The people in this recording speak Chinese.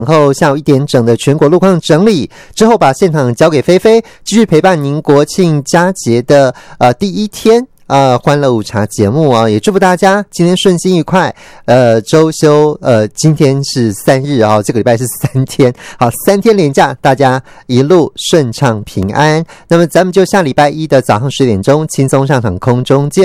后下午1点整的全国路况整理之后，把现场交给菲菲，继续陪伴您国庆佳节的第一天。欢乐午茶节目啊，也祝福大家今天顺心愉快。周休今天是3日啊，这个礼拜是3天，好，3天连假，大家一路顺畅平安。那么咱们就下礼拜一的早上10点钟轻松上场空中见。